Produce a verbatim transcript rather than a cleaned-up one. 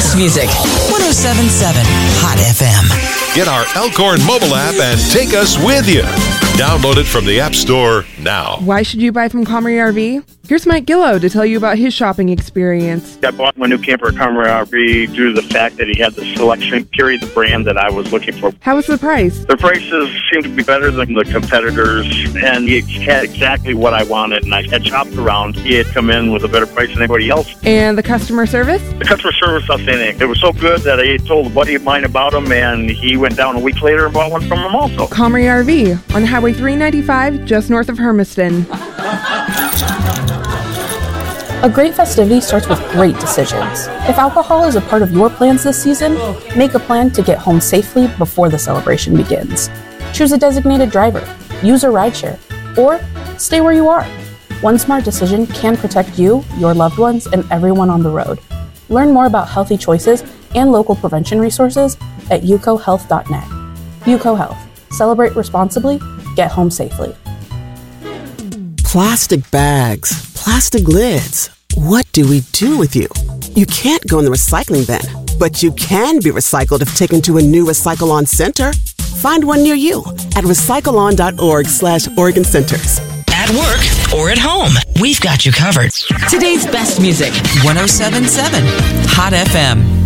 best music. one oh seven point seven Hot F M. Get our Elkhorn mobile app and take us with you. Download it from the App Store now. Why should you buy from Comrie R V? Here's Mike Gillow to tell you about his shopping experience. I bought my new camper at Comrie R V due to the fact that he had the selection, carried the brand that I was looking for. How was the price? The prices seemed to be better than the competitors, and he had exactly what I wanted, and I had shopped around. He had come in with a better price than anybody else. And the customer service? The customer service, outstanding. It was so good that I told a buddy of mine about him, and he went down a week later and bought one from him also. Comrie R V on Highway three ninety-five, just north of Hermiston. A great festivity starts with great decisions. If alcohol is a part of your plans this season, make a plan to get home safely before the celebration begins. Choose a designated driver, use a rideshare, or stay where you are. One smart decision can protect you, your loved ones, and everyone on the road. Learn more about healthy choices and local prevention resources at U C O health dot net. U C O Health. Celebrate responsibly, get home safely. Plastic bags, plastic lids. What do we do with you? You can't go in the recycling bin, but you can be recycled if taken to a new Recycle-On center. Find one near you at recycle on dot org slash Oregon Centers. At work or at home, we've got you covered. Today's best music, one oh seven point seven Hot F M.